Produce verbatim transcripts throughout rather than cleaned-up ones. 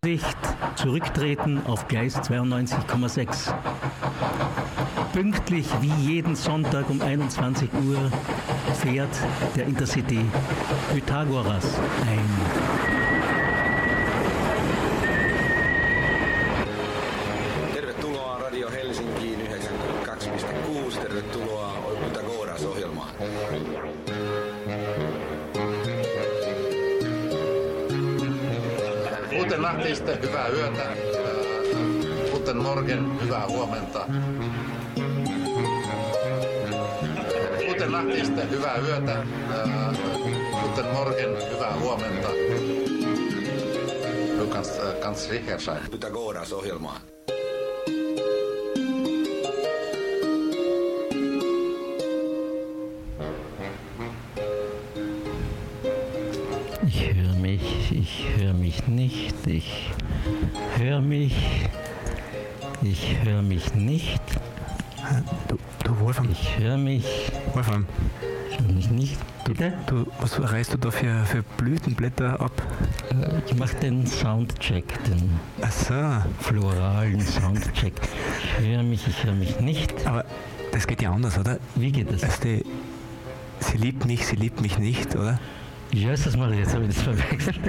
Undicht, zurücktreten auf Gleis zweiundneunzig Komma sechs. Pünktlich wie jeden Sonntag um einundzwanzig Uhr fährt der Intercity Pythagoras ein. Tervetuloa Radio Helsinkiin yhdeksänkymmentäkaksi pilkku kuusi. Tervetuloa Pythagoras-ohjelmaan. Guten Nacht, hyvää yötä. Guten Morgen, hyvää huomenta. Guten Nacht, hyvää yötä. Guten Morgen, hyvää huomenta. Du kannst ganz sicher sein. Pythagoras-ohjelmaan. Ich höre mich, ich höre mich nicht, ich höre mich, ich höre mich nicht. Du, du Wolfram. Ich höre mich. Wolfram. Ich höre mich nicht. Bitte? Du, was reißt du da für, für Blütenblätter ab? Ich mache den Soundcheck, den Ach so. floralen Soundcheck. Ich höre mich, ich höre mich nicht. Aber das geht ja anders, oder? Wie geht das? Also die, sie liebt mich, sie liebt mich nicht, oder? Ja, das mache ich jetzt, habe ich das verwechselt.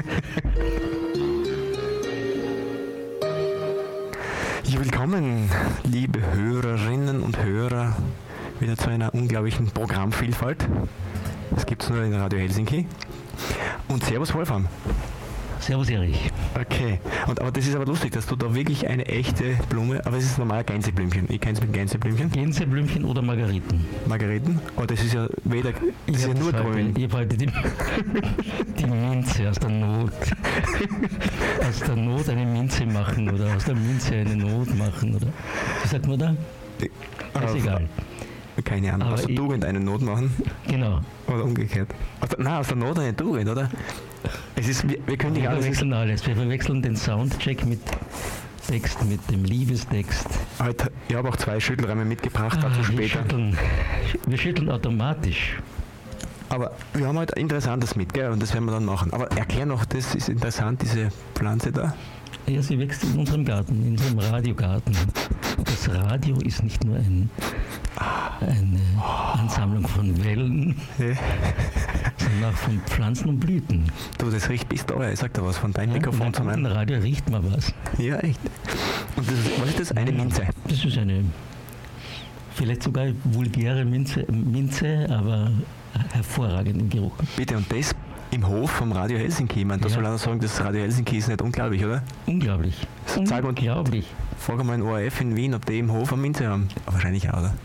Ja, willkommen, liebe Hörerinnen und Hörer, wieder zu einer unglaublichen Programmvielfalt. Das gibt es nur in Radio Helsinki. Und Servus Wolfram. Servus Erich. Okay, und, aber das ist aber lustig, dass du da wirklich eine echte Blume, aber es ist normal Gänseblümchen. Ich kenne es mit Gänseblümchen. Gänseblümchen oder Margariten? Margariten, aber das ist ja weder, das ist ja nur grün. Ich habe heute die, die Minze aus der Not. Aus der Not eine Minze machen oder aus der Minze eine Not machen, oder? Wie sagt man da? Ist egal. Keine Ahnung, aber aus der Tugend eine Not machen? Genau. Oder umgekehrt? Aus der, nein, aus der Not eine Tugend, oder? Es ist, wir, wir können Wir nicht alles... verwechseln alles. Wir verwechseln den Soundcheck mit Text, mit dem Liebestext. Heute, ich habe auch zwei Schüttelräume mitgebracht, Ah, dazu wir, später. schütteln, wir schütteln automatisch. Aber wir haben heute Interessantes mit, gell? Und das werden wir dann machen. Aber erklär noch, das ist interessant, diese Pflanze da. Ja, sie wächst in unserem Garten, in unserem Radiogarten. Das Radio ist nicht nur ein, eine Ansammlung von Wellen, Ja. sondern auch von Pflanzen und Blüten. Du, das riecht bis da, ich sag da was, von deinem Ja, Mikrofon in zu einem meinem. Radio riecht man was. Ja, echt. Und das ist, was ist das? Eine Minze. Das ist eine, vielleicht sogar vulgäre Minze, Minze aber hervorragend im Geruch. Bitte, und das im Hof vom Radio Helsinki. Ich meine, da Ja. soll einer sagen, das Radio Helsinki ist nicht unglaublich, oder? Unglaublich. Sag mal- Unglaublich. Frag mal in O R F in Wien, ob die im Hof eine Minze haben. Aber wahrscheinlich auch, oder?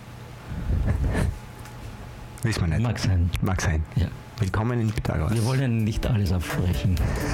Wissen wir nicht. Mag sein. Mag sein. Ja. Willkommen in Pythagoras. Wir wollen nicht alles aufbrechen.